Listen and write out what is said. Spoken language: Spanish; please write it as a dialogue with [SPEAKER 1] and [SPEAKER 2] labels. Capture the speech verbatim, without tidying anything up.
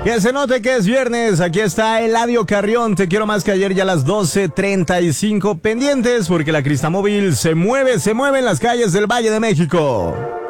[SPEAKER 1] Que se note que es viernes, aquí está Eladio Carrión, te quiero más que ayer ya a las doce treinta y cinco, pendientes porque la Cristamóvil se mueve, se mueve en las calles del Valle de México.